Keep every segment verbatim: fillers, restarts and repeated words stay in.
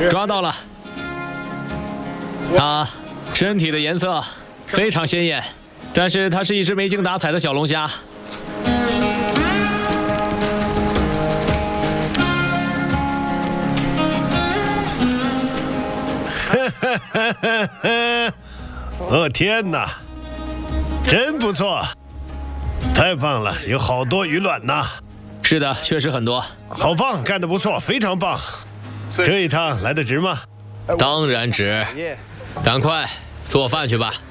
抓到了。它身体的颜色非常鲜艳，但是它是一只没精打采的小龙虾。 哦天哪，真不错，太棒了，有好多鱼卵呐！ 是的，确实很多。 好棒，干得不错，非常棒。这一趟来得值吗？ 当然值。赶快做饭去吧。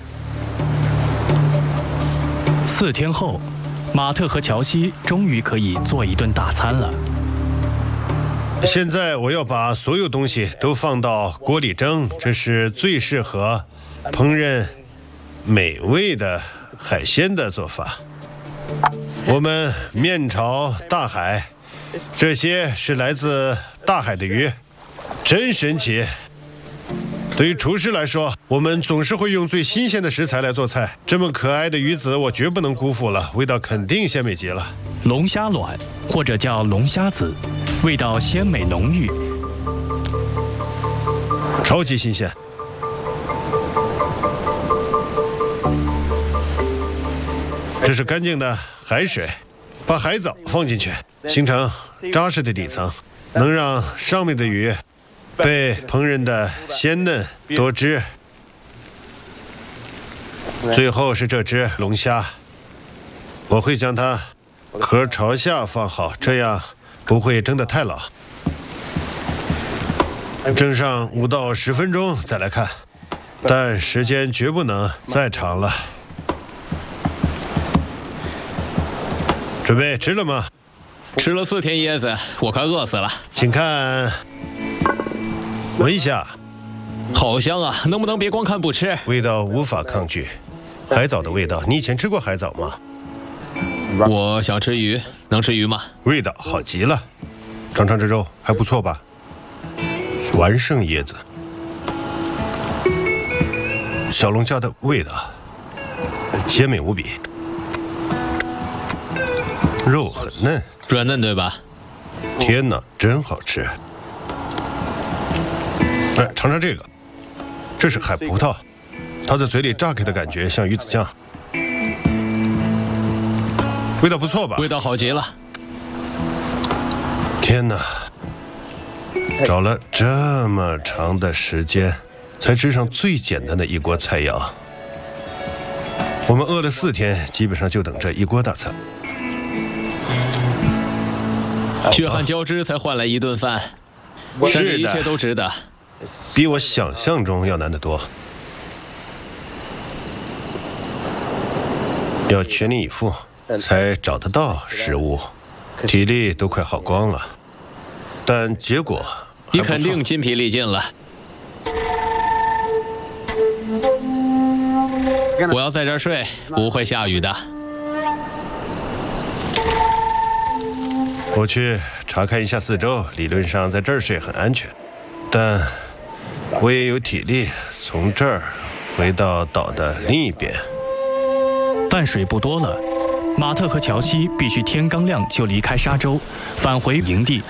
四天后，马特和乔西终于可以做一顿大餐了。 现在我要把所有东西都放到锅里蒸，这是最适合烹饪美味的海鲜的做法。我们面朝大海，这些是来自大海的鱼，真神奇。对于厨师来说，我们总是会用最新鲜的食材来做菜。这么可爱的鱼子，我绝不能辜负了，味道肯定鲜美极了。 龙虾卵，或者叫龙虾子，味道鲜美浓郁， 超级新鲜。这是干净的海水，把海藻放进去，形成扎实的底层，能让上面的鱼被烹饪的鲜嫩多汁。最后是这只龙虾，我会将它壳朝下放好，这样不会蒸得太老。蒸上五到十分钟再来看，但时间绝不能再长了。准备吃了吗？ 吃了四天椰子，我快饿死了。 请看，闻一下， 好香啊！能不能别光看不吃？ 味道无法抗拒，海藻的味道。你以前吃过海藻吗？ 我想吃鱼，能吃鱼吗？ 味道好极了，尝尝这肉，还不错吧？完胜椰子，小龙虾的味道鲜美无比，肉很嫩， 软嫩对吧？ 天哪，真好吃！来尝尝这个，这是海葡萄，它在嘴里炸开的感觉像鱼子酱，味道不错吧？ 味道好极了！ 天哪！找了这么长的时间，才吃上最简单的一锅菜肴。我们饿了四天，基本上就等这一锅大餐。 血汗交织才换来一顿饭，但是一切都值得。 比我想象中要难得多。要全力以赴，才找得到食物，体力都快耗光了。但结果你肯定筋疲力尽了。我要在这儿睡，不会下雨的。 我去查看一下四周，理论上在这儿睡很安全，但我也有体力从这儿回到岛的另一边。 但水不多了，马特和乔西必须天刚亮就离开沙洲，返回营地。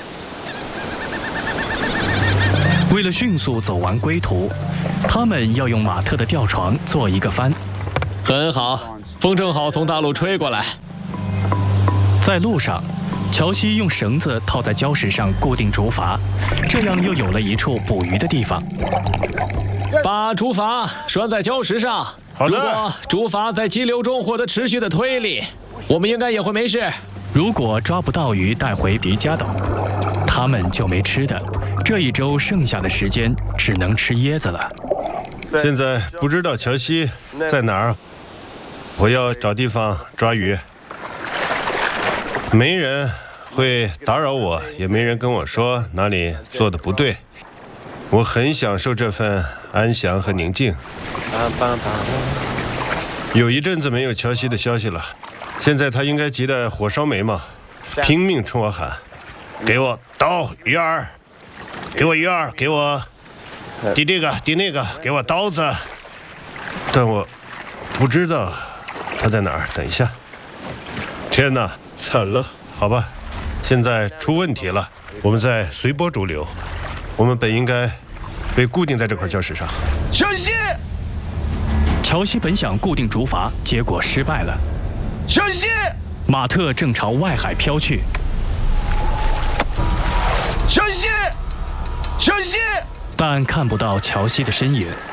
为了迅速走完归途，他们要用马特的吊床做一个帆。 很好，风正好从大陆吹过来。 在路上，乔西用绳子套在礁石上固定竹筏，这样又有了一处捕鱼的地方。 把竹筏拴在礁石上， 好的。 如果竹筏在激流中获得持续的推力，我们应该也会没事。 如果抓不到鱼带回迪加岛，他们就没吃的。这一周剩下的时间只能吃椰子了。 现在不知道乔西在哪儿，我要找地方抓鱼。没人会打扰我，也没人跟我说哪里做的不对。我很享受这份安详和宁静。有一阵子没有乔西的消息了，现在他应该急得火烧眉毛，拼命冲我喊：“给我刀，鱼儿！给我鱼儿！给我递这个，递那个，给我刀子！”但我不知道他在哪儿。等一下，天哪，惨了！好吧，现在出问题了，我们在随波逐流。我们本应该被固定在这块礁石上。 小心！ 乔西本想固定竹筏，结果失败了。 小心！ 马特正朝外海飘去。 小心！小心！ 但看不到乔西的身影。